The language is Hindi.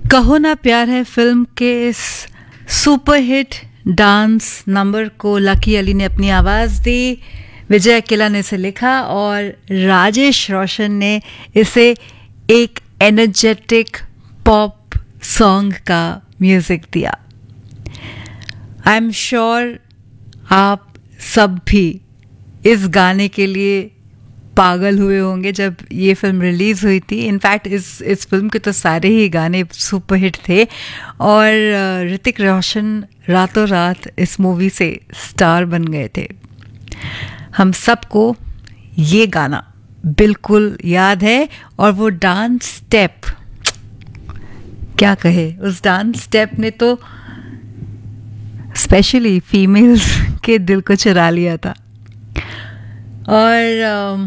कहो ना प्यार है फिल्म के इस सुपरहिट डांस नंबर को लकी अली ने अपनी आवाज़ दी, विजय अकेला ने इसे लिखा और राजेश रोशन ने इसे एक एनर्जेटिक पॉप सॉन्ग का म्यूज़िक दिया। आई एम श्योर आप सब भी इस गाने के लिए पागल हुए होंगे जब ये फिल्म रिलीज़ हुई थी। इनफैक्ट इस फिल्म के तो सारे ही गाने सुपरहिट थे और ऋतिक रोशन रातों रात इस मूवी से स्टार बन गए थे। हम सबको ये गाना बिल्कुल याद है और वो डांस स्टेप, क्या कहे, उस डांस स्टेप ने तो स्पेशली फीमेल्स के दिल को चुरा लिया था। और